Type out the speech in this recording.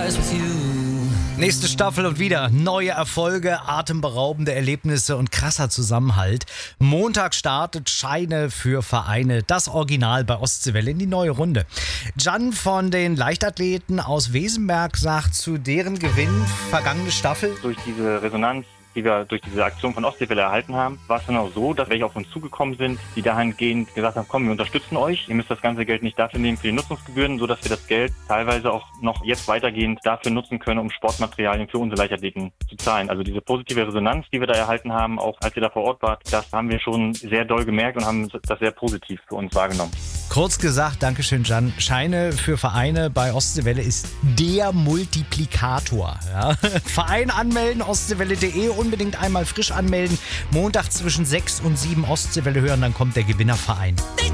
rise with you. Nächste Staffel und wieder neue Erfolge, atemberaubende Erlebnisse und krasser Zusammenhalt. Montag startet Scheine für Vereine, das Original bei Ostseewelle in die neue Runde. Jan von den Leichtathleten aus Wesenberg sagt zu deren Gewinn vergangene Staffel: Durch diese Resonanz, die wir durch diese Aktion von Ostseewelle erhalten haben, war es dann auch so, dass welche auf uns zugekommen sind, die dahingehend gesagt haben, komm, wir unterstützen euch, ihr müsst das ganze Geld nicht dafür nehmen für die Nutzungsgebühren, sodass wir das Geld teilweise auch noch jetzt weitergehend dafür nutzen können, um Sportmaterialien für unsere Leichtathleten zu zahlen. Also diese positive Resonanz, die wir da erhalten haben, auch als ihr da vor Ort wart, das haben wir schon sehr doll gemerkt und haben das sehr positiv für uns wahrgenommen. Kurz gesagt, Dankeschön Jan, Scheine für Vereine bei Ostseewelle ist der Multiplikator. Ja? Verein anmelden, ostseewelle.de, unbedingt einmal frisch anmelden. Montag zwischen 6 und 7 Ostseewelle hören, dann kommt der Gewinnerverein.